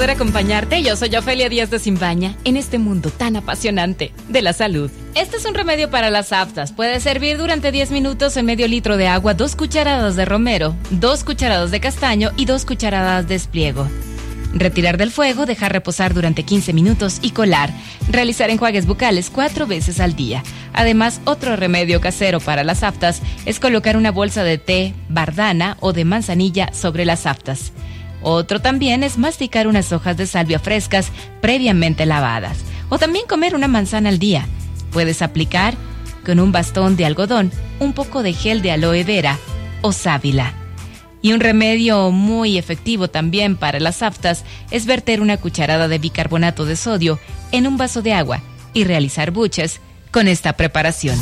poder acompañarte. Yo soy Ofelia Díaz de Simbaña en este mundo tan apasionante de la salud. Este es un remedio para las aftas. Puede servir durante 10 minutos en medio litro de agua, 2 cucharadas de romero, 2 cucharadas de castaño y 2 cucharadas de espliego. Retirar del fuego, dejar reposar durante 15 minutos y colar. Realizar enjuagues bucales 4 veces al día. Además, otro remedio casero para las aftas es colocar una bolsa de té, bardana o de manzanilla sobre las aftas. Otro también es masticar unas hojas de salvia frescas previamente lavadas. O también comer una manzana al día. Puedes aplicar con un bastón de algodón un poco de gel de aloe vera o sábila. Y un remedio muy efectivo también para las aftas es verter una cucharada de bicarbonato de sodio en un vaso de agua y realizar buches con esta preparación.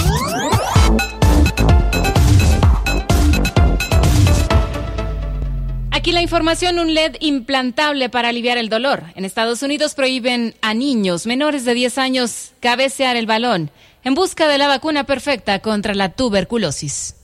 Aquí la información, un LED implantable para aliviar el dolor. En Estados Unidos prohíben a niños menores de 10 años cabecear el balón en busca de la vacuna perfecta contra la tuberculosis.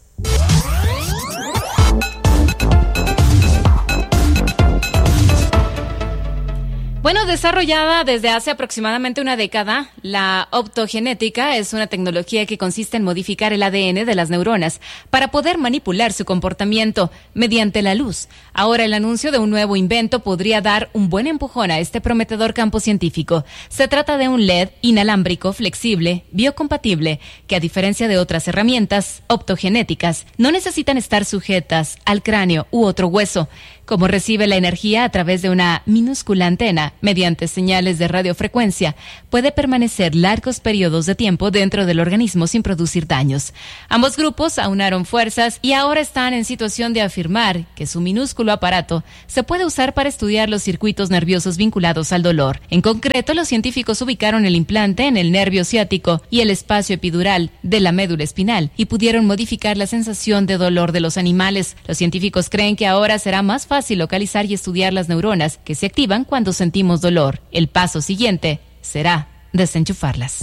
Bueno, desarrollada desde hace aproximadamente una década, la optogenética es una tecnología que consiste en modificar el ADN de las neuronas para poder manipular su comportamiento mediante la luz. Ahora el anuncio de un nuevo invento podría dar un buen empujón a este prometedor campo científico. Se trata de un LED inalámbrico, flexible, biocompatible, que a diferencia de otras herramientas optogenéticas, no necesitan estar sujetas al cráneo u otro hueso. Como recibe la energía a través de una minúscula antena mediante señales de radiofrecuencia, puede permanecer largos periodos de tiempo dentro del organismo sin producir daños. Ambos grupos aunaron fuerzas y ahora están en situación de afirmar que su minúsculo aparato se puede usar para estudiar los circuitos nerviosos vinculados al dolor. En concreto, los científicos ubicaron el implante en el nervio ciático y el espacio epidural de la médula espinal y pudieron modificar la sensación de dolor de los animales. Los científicos creen que ahora será más fácil localizar y estudiar las neuronas que se activan cuando sentimos dolor. El paso siguiente será desenchufarlas.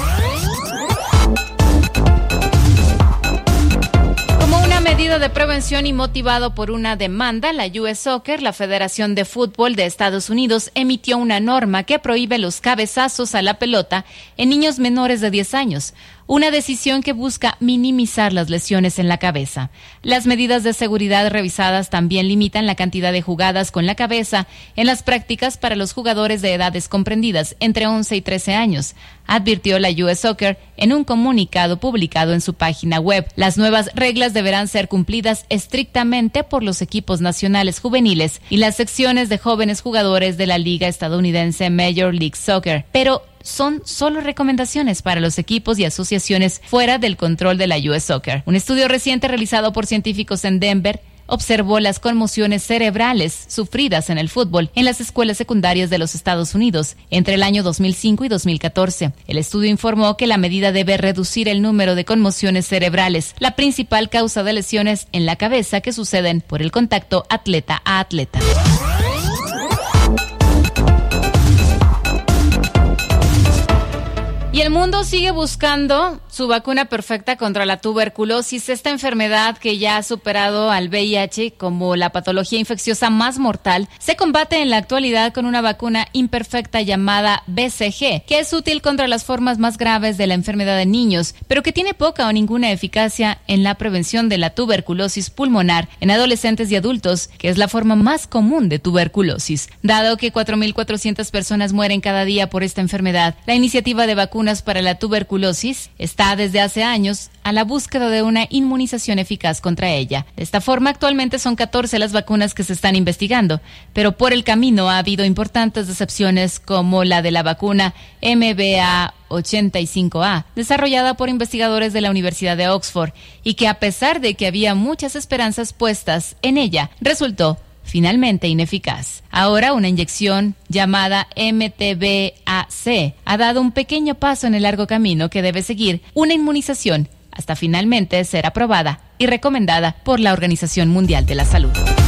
Como una medida de prevención y motivado por una demanda, la US Soccer, la Federación de Fútbol de Estados Unidos, emitió una norma que prohíbe los cabezazos a la pelota en niños menores de 10 años. Una decisión que busca minimizar las lesiones en la cabeza. Las medidas de seguridad revisadas también limitan la cantidad de jugadas con la cabeza en las prácticas para los jugadores de edades comprendidas entre 11 y 13 años, advirtió la US Soccer en un comunicado publicado en su página web. Las nuevas reglas deberán ser cumplidas estrictamente por los equipos nacionales juveniles y las secciones de jóvenes jugadores de la liga estadounidense Major League Soccer, pero son solo recomendaciones para los equipos y asociaciones fuera del control de la US Soccer. Un estudio reciente realizado por científicos en Denver observó las conmociones cerebrales sufridas en el fútbol en las escuelas secundarias de los Estados Unidos entre el año 2005 y 2014. El estudio informó que la medida debe reducir el número de conmociones cerebrales, la principal causa de lesiones en la cabeza que suceden por el contacto atleta a atleta. Y el mundo sigue buscando su vacuna perfecta contra la tuberculosis, esta enfermedad que ya ha superado al VIH como la patología infecciosa más mortal. Se combate en la actualidad con una vacuna imperfecta llamada BCG, que es útil contra las formas más graves de la enfermedad en niños, pero que tiene poca o ninguna eficacia en la prevención de la tuberculosis pulmonar en adolescentes y adultos, que es la forma más común de tuberculosis. Dado que 4.400 personas mueren cada día por esta enfermedad, la iniciativa de vacunas para la tuberculosis está desde hace años a la búsqueda de una inmunización eficaz contra ella. De esta forma, actualmente son 14 las vacunas que se están investigando, pero por el camino ha habido importantes decepciones como la de la vacuna MBA85A, desarrollada por investigadores de la Universidad de Oxford, y que a pesar de que había muchas esperanzas puestas en ella, resultó finalmente ineficaz. Ahora una inyección llamada MTBAC ha dado un pequeño paso en el largo camino que debe seguir una inmunización hasta finalmente ser aprobada y recomendada por la Organización Mundial de la Salud.